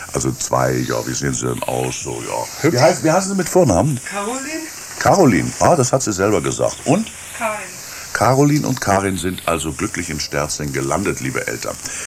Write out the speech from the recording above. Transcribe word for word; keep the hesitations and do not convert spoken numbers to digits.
Also zwei, ja, wie sehen sie denn aus? So, ja. Wie, heißt, wie heißen sie mit Vornamen? Caroline. Caroline, ah, das hat sie selber gesagt. Und? Karin. Caroline und Karin sind also glücklich in Sterzing gelandet, liebe Eltern.